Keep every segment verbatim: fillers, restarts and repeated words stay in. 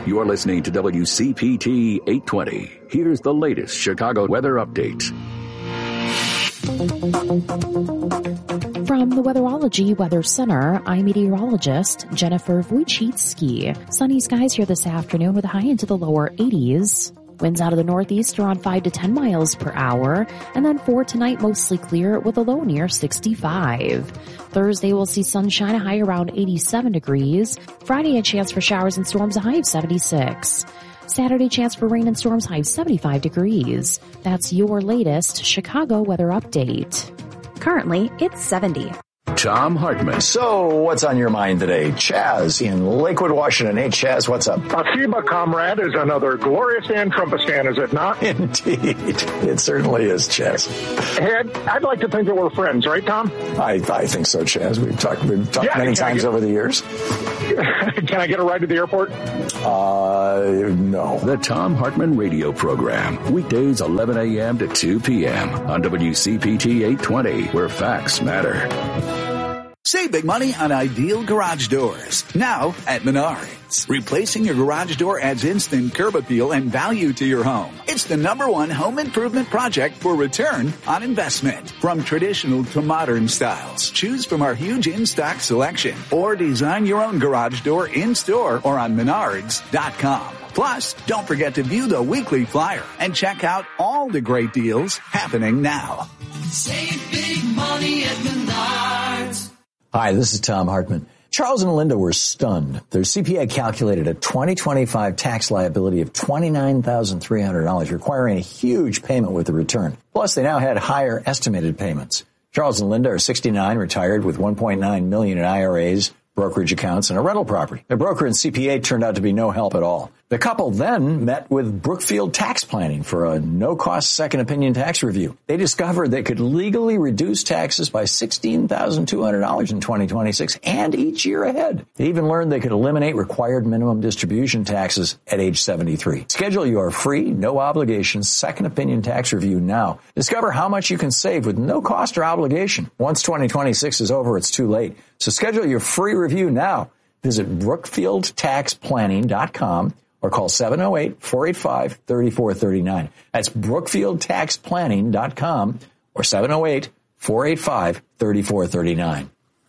You're listening to W C P T eight twenty. Here's the latest Chicago weather update. From the Weatherology Weather Center, I'm meteorologist Jennifer Wojcicki. Sunny skies here this afternoon with a high into the lower eighties. Winds out of the northeast around five to ten miles per hour. And then for tonight, mostly clear with a low near sixty-five. Thursday, we'll see sunshine, a high around eighty-seven degrees. Friday, a chance for showers and storms, a high of seventy-six. Saturday, chance for rain and storms, high of seventy-five degrees. That's your latest Chicago weather update. Currently, it's seventy. Tom Hartman. So, what's on your mind today? Chaz in Lakewood, Washington. Hey, Chaz, what's up? Afiba, comrade, is another glorious Dan Trumpistan, is it not? Indeed. It certainly is, Chaz. Hey, I'd, I'd like to think that we're friends, right, Tom? I, I think so, Chaz. We've talked, we've talked yeah, many times get, over the years. Can I get a ride to the airport? Uh, no. The Tom Hartman radio program. Weekdays eleven a.m. to two p.m. on W C P T eight twenty, where facts matter. Save big money on Ideal Garage Doors. Now at Menards. Replacing your garage door adds instant curb appeal and value to your home. It's the number one home improvement project for return on investment. From traditional to modern styles, choose from our huge in-stock selection or design your own garage door in-store or on menards dot com. Plus, don't forget to view the weekly flyer and check out all the great deals happening now. Save big money at Menards. Hi, this is Tom Hartman. Charles and Linda were stunned. Their C P A calculated a twenty twenty-five tax liability of twenty-nine thousand three hundred dollars, requiring a huge payment with the return. Plus, they now had higher estimated payments. Charles and Linda are sixty-nine, retired with one point nine million dollars in I R As, brokerage accounts, and a rental property. Their broker and C P A turned out to be no help at all. The couple then met with Brookfield Tax Planning for a no-cost second opinion tax review. They discovered they could legally reduce taxes by sixteen thousand two hundred dollars in twenty twenty-six and each year ahead. They even learned they could eliminate required minimum distribution taxes at age seventy-three. Schedule your free, no-obligation second opinion tax review now. Discover how much you can save with no cost or obligation. Once twenty twenty-six is over, it's too late. So schedule your free review now. Visit brookfield tax planning dot com. or call seven oh eight, four eight five, three four three nine. That's brookfield tax planning dot com or seven oh eight, four eight five, three four three nine.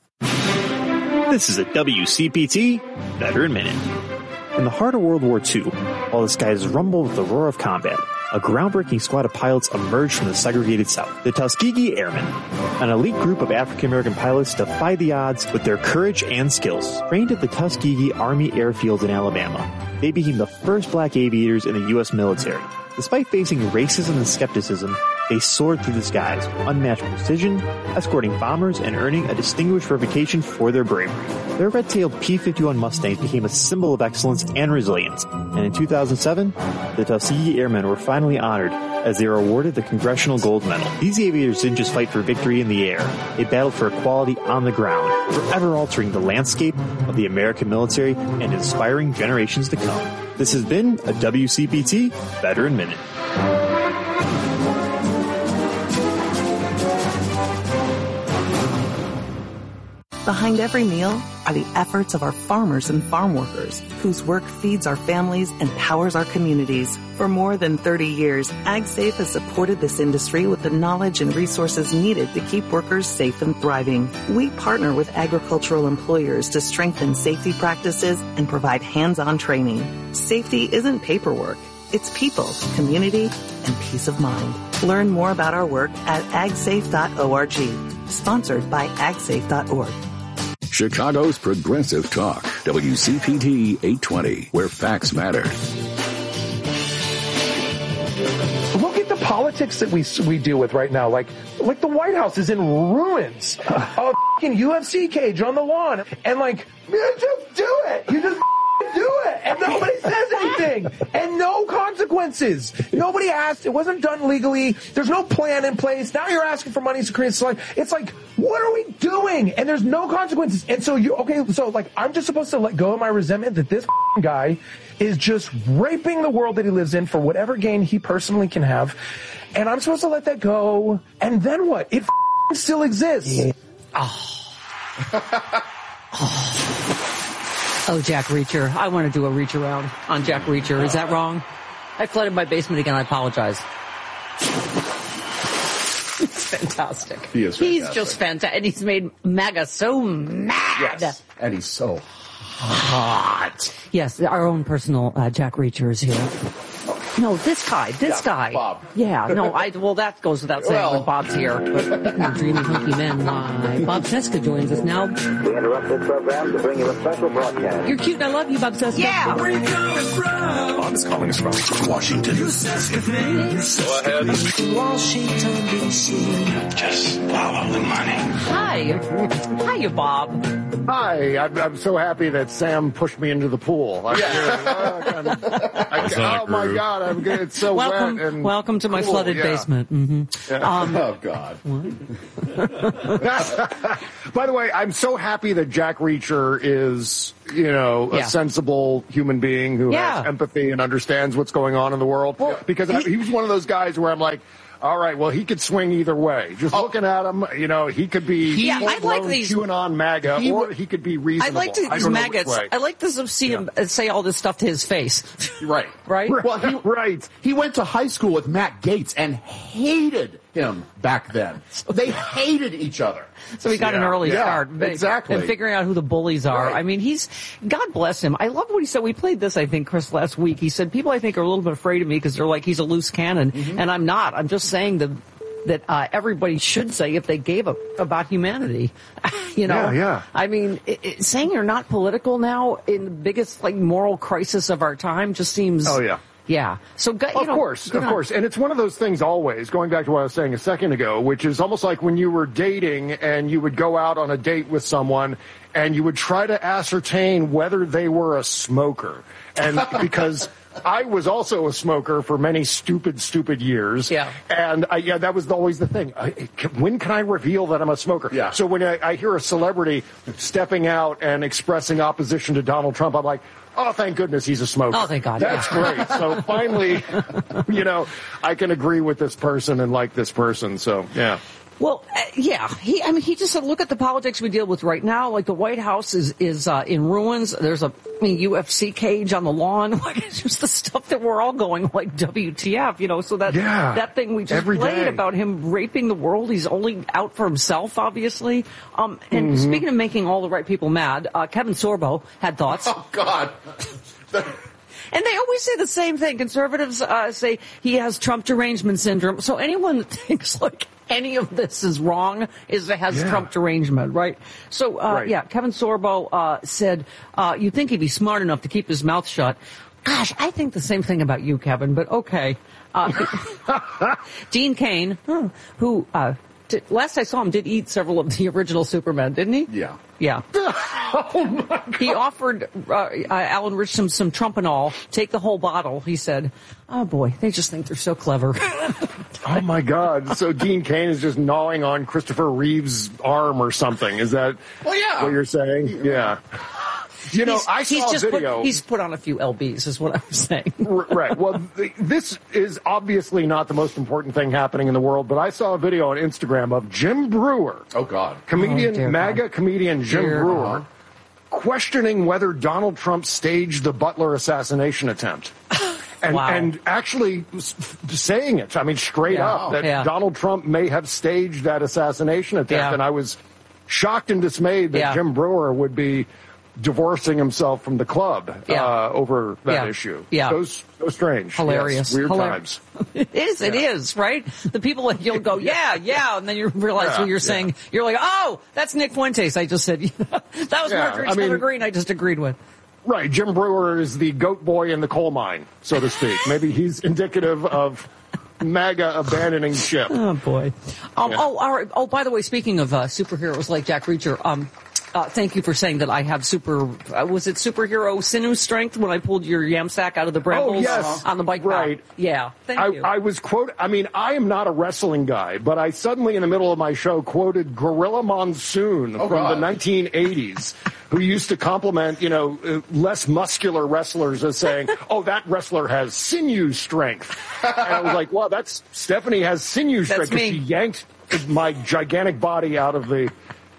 This is a W C P T Veteran Minute. In the heart of World War Two, while the skies rumbled with the roar of combat, a groundbreaking squad of pilots emerged from the segregated South. The Tuskegee Airmen, an elite group of African-American pilots, defied the odds with their courage and skills. Trained at the Tuskegee Army Airfield in Alabama, they became the first black aviators in the U S military. Despite facing racism and skepticism, they soared through the skies with unmatched precision, escorting bombers and earning a distinguished reputation for their bravery. Their red-tailed P fifty-one Mustangs became a symbol of excellence and resilience, and in two thousand seven, the Tuskegee Airmen were finally honored as they were awarded the Congressional Gold Medal. These aviators didn't just fight for victory in the air, they battled for equality on the ground, forever altering the landscape of the American military and inspiring generations to come. This has been a W C P T Veteran Minute. Behind every meal are the efforts of our farmers and farm workers, whose work feeds our families and powers our communities. For more than thirty years, AgSafe has supported this industry with the knowledge and resources needed to keep workers safe and thriving. We partner with agricultural employers to strengthen safety practices and provide hands-on training. Safety isn't paperwork. It's people, community, and peace of mind. Learn more about our work at ag safe dot org. Sponsored by ag safe dot org. Chicago's Progressive Talk, W C P T eight twenty, where facts matter. Look at the politics that we we deal with right now. Like, like the White House is in ruins. A f***ing U F C cage on the lawn. And like, just do it. You just do it. And nobody says anything. And no consequences. Nobody asked. It wasn't done legally. There's no plan in place. Now you're asking for money to create slide. It's like, what are we doing? And there's no consequences. And so you, okay, so like, I'm just supposed to let go of my resentment that this guy is just raping the world that he lives in for whatever gain he personally can have. And I'm supposed to let that go. And then what? It still exists. Yeah. Oh. Oh. Oh, Jack Reacher. I want to do a reach around on Jack Reacher. Is that wrong? I flooded my basement again. I apologize. It's fantastic. He is fantastic. He's just fantastic. And he's made MAGA so mad. Yes. And he's so hot. Yes, our own personal uh, Jack Reacher is here. No, this guy, this yeah, guy. Bob. Yeah, no, I, well, that goes without saying well, when Bob's here. But Dreamy Hunky Men live. Bob Cesca joins us now. We interrupt this program to bring you a special broadcast. You're cute and I love you, Bob Cesca. Yeah. Where are you coming from? Bob is calling us from Washington. You Go ahead. Washington, D C Just follow the money. Hi. Hiya, Bob. Hi, I'm, I'm so happy that Sam pushed me into the pool. I'm, Yeah. I, I, oh my God, I'm good. It's so welcome, wet and welcome to my cool, flooded yeah. basement. Mm-hmm. Yeah. Um, oh God. By the way, I'm so happy that Jack Reacher is, you know, a Yeah. sensible human being who Yeah. has empathy and understands what's going on in the world. Well, because he, he was one of those guys where I'm like, all right, well, he could swing either way. Just Oh. looking at him, you know, he could be Yeah, I like these- QAnon MAGA, he or w- he could be reasonable. I like to, I these don't know which maggots. way. I like to see him uh, say all this stuff to his face. Right. Right? Well, he, right. He went to high school with Matt Gaetz and hated him back then. They hated each other. So he got an Yeah. early Yeah, start. exactly. And figuring out who the bullies are. Right. I mean, he's, God bless him. I love what he said. We played this, I think, Chris, last week. He said, people I think are a little bit afraid of me because they're like, he's a loose cannon. Mm-hmm. And I'm not. I'm just saying that, that uh, everybody should say if they gave up about humanity. You know? Yeah, yeah. I mean, it, it, saying you're not political now in the biggest, like, moral crisis of our time just seems... Oh, yeah. Yeah. So, you Of know, course, good of on- course. And it's one of those things always, going back to what I was saying a second ago, which is almost like when you were dating and you would go out on a date with someone and you would try to ascertain whether they were a smoker. And because I was also a smoker for many stupid, stupid years. Yeah. And I, yeah, that was always the thing. I, when can I reveal that I'm a smoker? Yeah. So when I, I hear a celebrity stepping out and expressing opposition to Donald Trump, I'm like, oh, thank goodness he's a smoker. Oh, thank God. That's Yeah. great. So finally, you know, I can agree with this person and like this person. So, yeah. Well, uh, yeah, he. I mean, he just said, look at the politics we deal with right now. Like the White House is is uh, in ruins. There's a I mean, U F C cage on the lawn. Like it's just the stuff that we're all going like W T F, you know. So that Yeah, that thing we just every played day. about him raping the world. He's only out for himself, obviously. Um, and Mm-hmm. speaking of making all the right people mad, uh, Kevin Sorbo had thoughts. Oh God. And they always say the same thing. Conservatives uh, say he has Trump derangement syndrome. So anyone that thinks like any of this is wrong is has Yeah. Trump derangement, right? So, uh, Right. yeah, Kevin Sorbo uh, said uh, you'd think he'd be smart enough to keep his mouth shut. Gosh, I think the same thing about you, Kevin, but okay. Uh, Dean Cain, huh, who uh, did, last I saw him did eat several of the original Supermen, didn't he? Yeah. Yeah. Oh, my God. He offered uh, uh, Alan Rich some, some Trumpanol. Take the whole bottle. He said, oh, boy, they just think they're so clever. Oh, my God. So Dean Cain is just gnawing on Christopher Reeve's arm or something. Is that Well, yeah. what you're saying? Yeah. You know, he's, I saw he's a just video. Put, he's put on a few L Bs, is what I was saying. R- right. Well, th- this is obviously not the most important thing happening in the world, but I saw a video on Instagram of Jim Brewer, Oh God. comedian, Oh, dear MAGA God. comedian Jim Dear Brewer, God. questioning whether Donald Trump staged the Butler assassination attempt. And, Wow. and actually s- f- saying it, I mean, straight Yeah. up, that Yeah. Donald Trump may have staged that assassination attempt. Yeah. And I was shocked and dismayed that Yeah. Jim Brewer would be divorcing himself from the club Yeah. uh, over that Yeah. issue. Yeah. So, so strange. Hilarious. Yes, weird Hilar- times. It is, it is, right? The people that you'll go, yeah, yeah, and then you realize Yeah, what you're yeah. saying. You're like, oh, that's Nick Fuentes. I just said, that was Yeah, Marjorie I Taylor mean- Greene I just agreed with. Right. Jim Brewer is the goat boy in the coal mine, so to speak. Maybe he's indicative of MAGA abandoning ship. Oh, boy. Um, Yeah. Oh, all right. Oh, by the way, speaking of uh, superheroes like Jack Reacher, um, uh, thank you for saying that I have super, uh, was it superhero sinew strength when I pulled your yam sack out of the brambles Oh, yes. on the bike path? Right. Yeah. Thank I, you. I was quote. I mean, I am not a wrestling guy, but I suddenly, in the middle of my show, quoted Gorilla Monsoon Oh, from God. the nineteen eighties, who used to compliment, you know, uh, less muscular wrestlers as saying, "Oh, that wrestler has sinew strength." And I was like, "Well, that's Stephanie has sinew That's strength because me. she yanked my gigantic body out of the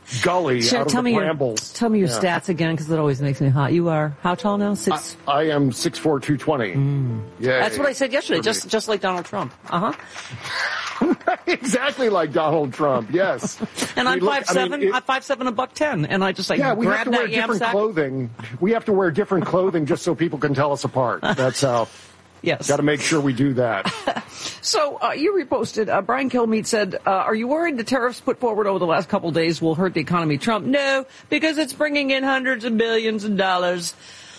gully Sure, out of tell the me brambles. Your, tell me your Yeah. stats again, because it always makes me hot. You are how tall now? Six. I, I am six four, two twenty. Mm. Yeah, That's what I said yesterday. Just just like Donald Trump. Uh huh. Exactly like Donald Trump. Yes. And I'm We look- five I mean, seven. it- I'm five seven, a buck ten, and I just like yeah, we have grab to wear that yam different sack. clothing. We have to wear different clothing just so people can tell us apart. That's how. Yes. Got to make sure we do that. So uh, you reposted. Uh, Brian Kilmeade said, uh, "Are you worried the tariffs put forward over the last couple of days will hurt the economy?" Trump, no, because it's bringing in hundreds of billions of dollars.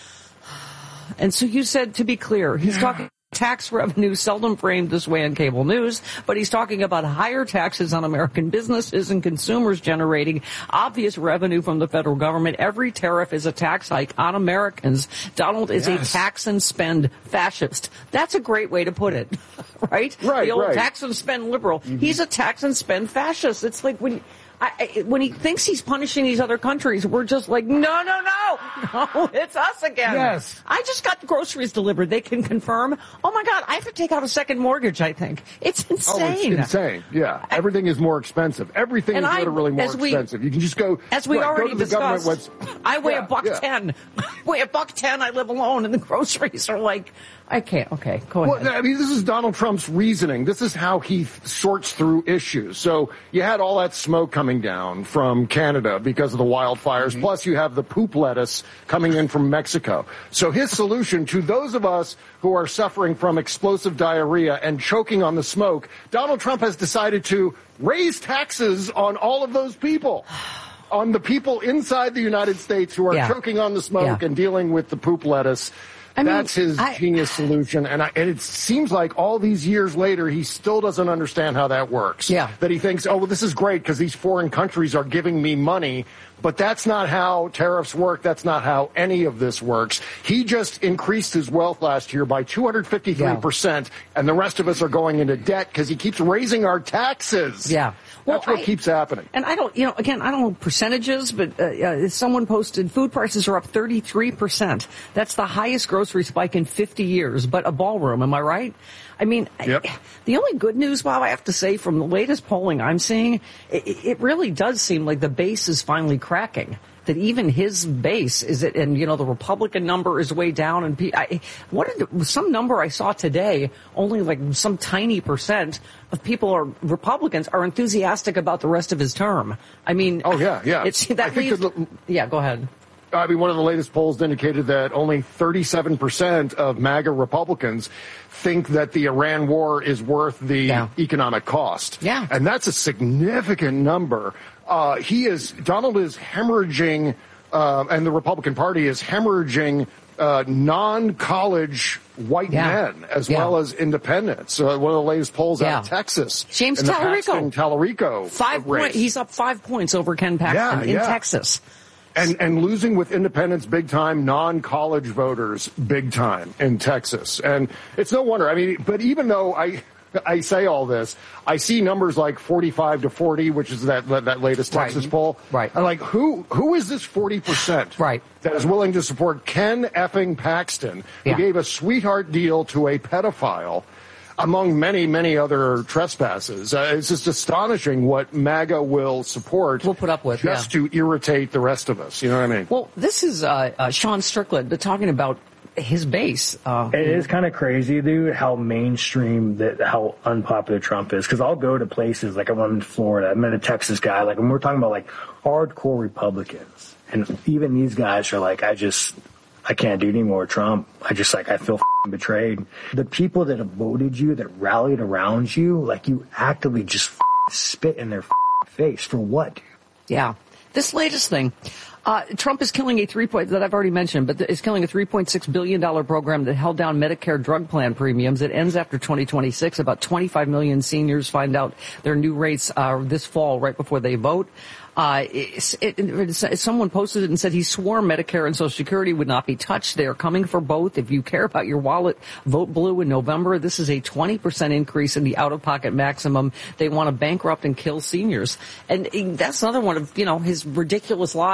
And so you said, to be clear, he's Yeah. talking tax revenue, seldom framed this way on cable news, but he's talking about higher taxes on American businesses and consumers generating obvious revenue from the federal government. Every tariff is a tax hike on Americans. Donald is Yes. a tax and spend fascist. That's a great way to put it, right? Right, The old right. tax and spend liberal. Mm-hmm. He's a tax and spend fascist. It's like when... I, I, when he thinks he's punishing these other countries, we're just like, no, no, no, no, it's us again. Yes. I just got the groceries delivered. They can confirm. Oh my God, I have to take out a second mortgage, I think. It's insane. Oh, it's insane. Yeah. Everything is more expensive. Everything is And I- literally more as we- expensive. You can just go. As we right, go already to the discussed, government website. I weigh Yeah, a buck yeah. ten. I weigh a buck ten. I live alone, and the groceries are like, I can't. Okay, go ahead. Well, I mean, this is Donald Trump's reasoning. This is how he th- sorts through issues. So you had all that smoke coming down from Canada because of the wildfires. Mm-hmm. Plus you have the poop lettuce coming in from Mexico. So his solution to those of us who are suffering from explosive diarrhea and choking on the smoke, Donald Trump has decided to raise taxes on all of those people. On the people inside the United States who are Yeah. choking on the smoke Yeah. and dealing with the poop lettuce. I mean, That's his I- genius solution, and, I, and it seems like all these years later, he still doesn't understand how that works. Yeah. That he thinks, oh, well, this is great because these foreign countries are giving me money, but that's not how tariffs work. That's not how any of this works. He just increased his wealth last year by two hundred fifty-three percent, and the rest of us are going into debt because he keeps raising our taxes. Yeah. Well, That's what I- keeps happening. And I don't, you know, again, I don't know percentages, but uh, uh, someone posted food prices are up thirty-three percent. That's the highest grocery spike in fifty years, but a ballroom, am I right? I mean, Yep. I, the only good news, Bob, I have to say, from the latest polling I'm seeing, it, it really does seem like the base is finally cracking. That even his base is it, and you know the Republican number is way down. And pe- I, what did, some number I saw today, only like some tiny percent of people are Republicans are enthusiastic about the rest of his term. I mean, Oh, yeah, yeah. It's that I think leaves, that the- yeah, go ahead. I mean, one of the latest polls indicated that only thirty-seven percent of MAGA Republicans think that the Iran war is worth the Yeah. economic cost. Yeah. And that's a significant number. Uh, he is, Donald is hemorrhaging, uh, and the Republican Party is hemorrhaging uh, non-college white Yeah. men as Yeah. well as independents. Uh, one of the latest polls Yeah. out of Texas. James in the Tallarico. Paxton Tallarico Five race. point, he's up five points over Ken Paxton Yeah, in yeah. Texas. And, and losing with independents big time, non-college voters big time in Texas. And it's no wonder. I mean, but even though I, I say all this, I see numbers like forty-five to forty, which is that, that, that latest Right. Texas poll. Right. I'm like, who, who is this forty percent? Right. That is willing to support Ken effing Paxton, who Yeah. gave a sweetheart deal to a pedophile, among many, many other trespasses. Uh, it's just astonishing what MAGA will support. We'll put up with, just yeah. to irritate the rest of us. You know what I mean? Well, this is uh, uh, Sean Strickland talking about his base. Uh, It is kind of crazy, dude, how mainstream, that how unpopular Trump is. Because I'll go to places, like I'm in Florida, I met a Texas guy, like, and we're talking about, like, hardcore Republicans. And even these guys are like, I just, I can't do anymore with Trump. I just, like, I feel f***ing betrayed. The people that have voted you, that rallied around you, like, you actively just f***ing spit in their f***ing face. For what, dude? Yeah. This latest thing, uh, Trump is killing a three point, that I've already mentioned, but is killing a three point six billion dollars program that held down Medicare drug plan premiums. It ends after twenty twenty-six. About twenty-five million seniors find out their new rates uh, this fall, right before they vote. Uh, it, it, it, someone posted it and said he swore Medicare and Social Security would not be touched. They are coming for both. If you care about your wallet, vote blue in November. This is a twenty percent increase in the out-of-pocket maximum. They want to bankrupt and kill seniors. And that's another one of, you know, his ridiculous lies that he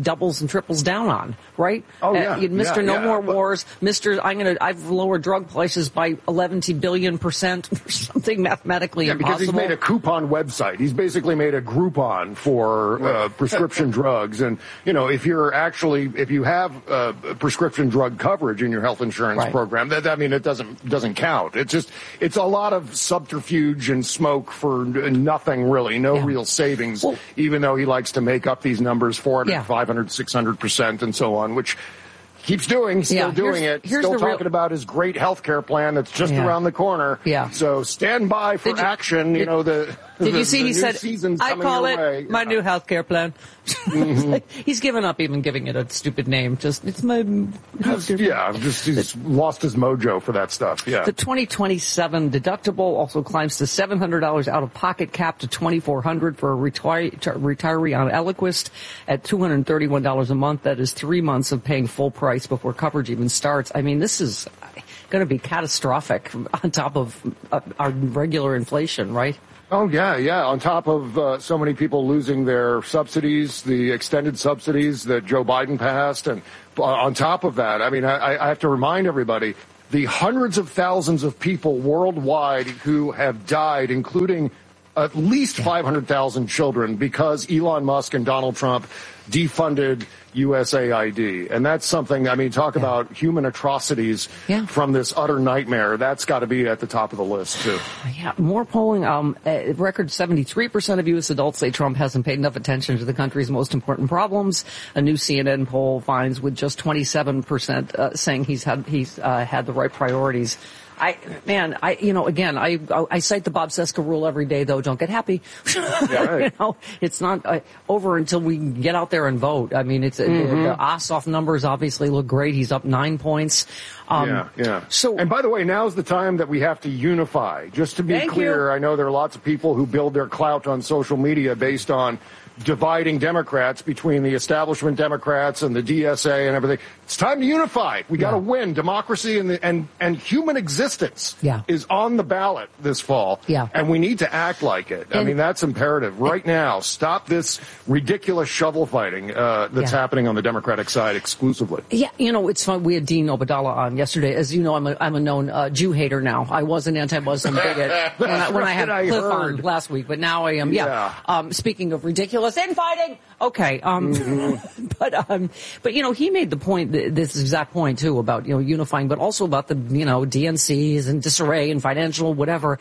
doubles and triples down on, right? Oh, yeah. Uh, Mister Yeah, No yeah. More But- Wars, Mister I'm going to, I've lowered drug prices by eleven billion percent or something mathematically Yeah, because impossible. he's made a coupon website. He's basically made a Groupon for uh, prescription drugs. And, you know, if you're actually, if you have uh, prescription drug coverage in your health insurance Right. program, that, I mean, it doesn't doesn't count. It's just, it's a lot of subterfuge and smoke for nothing really, no Yeah. real savings, even though he likes to make up these numbers, four hundred, Yeah. five hundred, six hundred percent and so on, which keeps doing, still Yeah, doing here's- it, here's still the real- talking about his great health care plan that's just Yeah. around the corner. Yeah. So stand by for Did you- action. You did- know, the Did the- you see the he new said, season's I coming call your it way. my new health care plan. It's like, he's given up even giving it a stupid name. Just, it's my health care plan. Yeah, just he's lost his mojo for that stuff. Yeah. The twenty twenty-seven deductible also climbs to seven hundred dollars out of pocket, cap to twenty-four hundred dollars for a retire, retiree on Eliquist at two hundred thirty-one dollars a month. That is three months of paying full price before coverage even starts. I mean, this is going to be catastrophic on top of uh, our regular inflation, right? Oh, yeah, yeah. On top of uh, so many people losing their subsidies, the extended subsidies that Joe Biden passed. And uh, on top of that, I mean, I, I have to remind everybody, the hundreds of thousands of people worldwide who have died, including at least five hundred thousand children, because Elon Musk and Donald Trump defunded U S A I D. And that's something, I mean, talk yeah. about human atrocities yeah. from this utter nightmare. That's got to be at the top of the list, too. Yeah, more polling. Um, a record seventy-three percent of U S adults say Trump hasn't paid enough attention to the country's most important problems. A new C N N poll finds with just twenty-seven percent uh, saying he's had he's uh, had the right priorities. I, man, I, you know, again, I, I cite the Bob Cesca rule every day, though. Don't get happy. Yeah, right. You know, it's not uh, over until we get out there and vote. I mean, it's mm-hmm. the Ossoff numbers obviously look great. He's up nine points. Um, yeah, yeah. So, and by the way, now's the time that we have to unify. Just to be Thank clear, you. I know there are lots of people who build their clout on social media based on dividing Democrats between the establishment Democrats and the D S A and everything. It's time to unify. We got to Yeah. win. Democracy and, the, and and human existence Yeah. is on the ballot this fall. Yeah. And we need to act like it. I And- mean, that's imperative right now. Stop this ridiculous shovel fighting uh, that's Yeah. happening on the Democratic side exclusively. Yeah, you know, it's fun. We had Dean Obadala on yesterday. As you know, I'm a, I'm a known uh, Jew hater now. I was an anti-Muslim bigot when I, when I had I Cliff on heard. last week, but now I am. Yeah. Yeah. Um, speaking of ridiculous infighting, okay. Um, Mm-hmm. but um, but you know, he made the point, this exact point too, about you know unifying, but also about the you know D N Cs and disarray and financial whatever.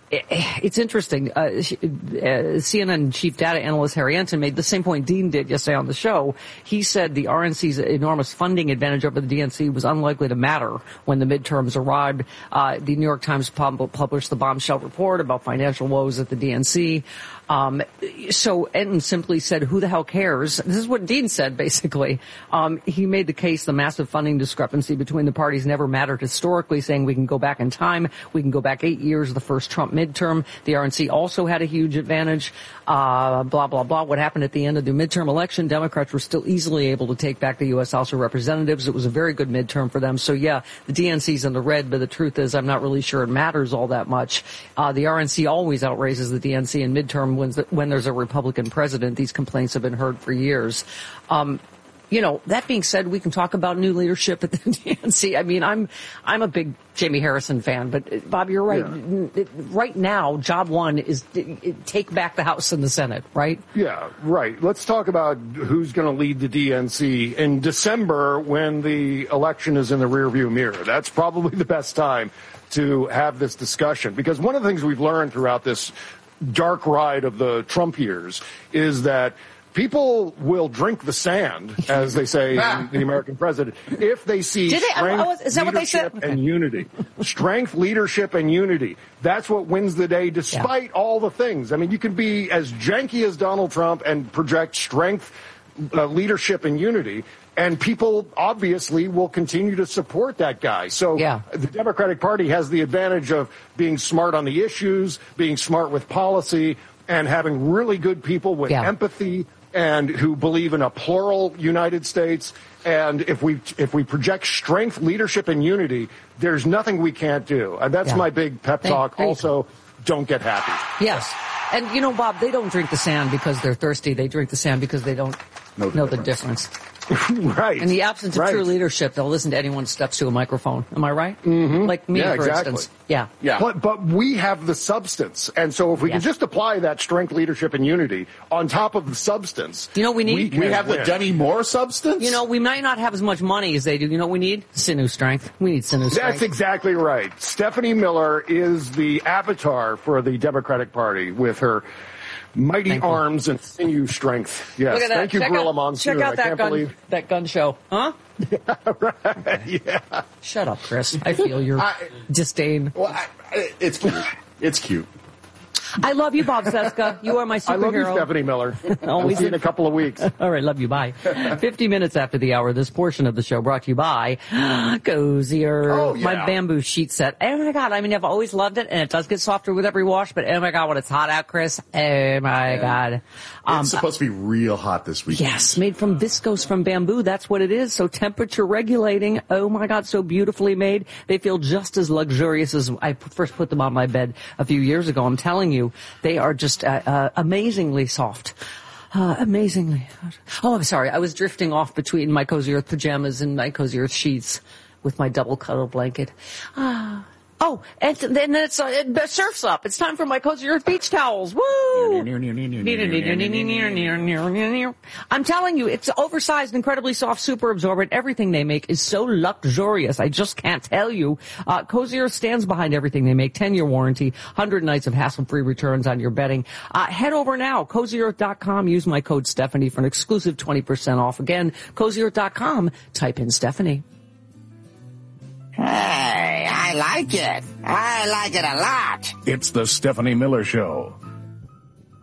It's interesting. Uh, uh, C N N chief data analyst Harry Anton made the same point Dean did yesterday on the show. He said the R N C's enormous funding advantage over the D N C was unlikely to matter when the midterms arrived. Uh, the New York Times pub- published the bombshell report about financial woes at the D N C. Um, so Enton simply said, who the hell cares? This is what Dean said, basically. Um, he made the case the massive funding discrepancy between the parties never mattered historically, saying we can go back in time. We can go back eight years, the first Trump midterm. The R N C also had a huge advantage. Uh, blah, blah, blah. What happened at the end of the midterm election? Democrats were still easily able to take back the U S House of Representatives. It was a very good midterm for them. So, yeah, the D N C's in the red, but the truth is I'm not really sure it matters all that much. Uh, the R N C always outraises the D N C in midterm when, when there's a Republican president. These complaints have been heard for years. Um, You know, that being said, we can talk about new leadership at the D N C. I mean, I'm I'm a big Jamie Harrison fan, but uh, Bob, you're right. Yeah. Right now, job one is uh, take back the House and the Senate, right? Yeah, right. Let's talk about who's going to lead the D N C in December when the election is in the rearview mirror. That's probably the best time to have this discussion, because one of the things we've learned throughout this dark ride of the Trump years is that people will drink the sand, as they say in the American president, if they see Did they? strength, Oh, is that what they said? leadership, and unity. Strength, leadership, and unity. That's what wins the day, despite yeah. all the things. I mean, you can be as janky as Donald Trump and project strength, uh, leadership, and unity, and people obviously will continue to support that guy. So yeah. the Democratic Party has the advantage of being smart on the issues, being smart with policy, and having really good people with yeah. empathy and who believe in a plural United States. And if we if we project strength, leadership, and unity, there's nothing we can't do. And that's yeah. my big pep talk. Thank, also, don't get happy. Yes. And, you know, Bob, they don't drink the sand because they're thirsty. They drink the sand because they don't know the know difference. the difference. Right. In the absence of Right. true leadership, they'll listen to anyone who steps to a microphone. Am I right? Mm-hmm. Like me, Yeah, for exactly. instance. Yeah. Yeah. But, but we have the substance. And so if we Yeah. can just apply that strength, leadership, and unity on top of the substance. You know what we need? can We have the win. Denny Moore substance? You know, we might not have as much money as they do. You know what we need? Sinew strength. We need sinew strength. That's exactly right. Stephanie Miller is the avatar for the Democratic Party with her mighty Thank you. arms and sinew strength. Yes. Look at that. Thank you, check Gorilla out, Monsoon. Check out I that can't gun, believe. that gun show. Huh? Right. Yeah. Shut up, Chris. I feel your I- disdain. Well, I, I- it's cute. It's cute. I love you, Bob Seska. You are my superhero. I love you, Stephanie Miller. Always We'll see you in a couple of weeks. All right, love you. Bye. fifty minutes after the hour, this portion of the show brought to you by Cozier. Oh, yeah. My bamboo sheet set. Oh my God. I mean, I've always loved it, and it does get softer with every wash, but oh my God, when it's hot out, Chris. Oh my God. Um, It's supposed to be real hot this week. Yes, made from viscose from bamboo. That's what it is. So temperature regulating. Oh my God, so beautifully made. They feel just as luxurious as I first put them on my bed a few years ago. I'm telling you, they are just uh, uh, amazingly soft. Uh, amazingly. Oh, I'm sorry. I was drifting off between my Cozy Earth pajamas and my Cozy Earth sheets with my double cuddle blanket. Ah. Oh, and then it's uh, it, surf's up. It's time for my Cozy Earth beach towels. Woo! I'm telling you, it's oversized, incredibly soft, super absorbent. Everything they make is so luxurious. I just can't tell you. Uh, Cozy Earth stands behind everything they make. ten-year warranty, one hundred nights of hassle-free returns on your bedding. Uh, head over now, cozy earth dot com. Use my code Stephanie for an exclusive twenty percent off. Again, cozy earth dot com. Type in Stephanie. Hey, I like it. I like it a lot. It's the Stephanie Miller Show.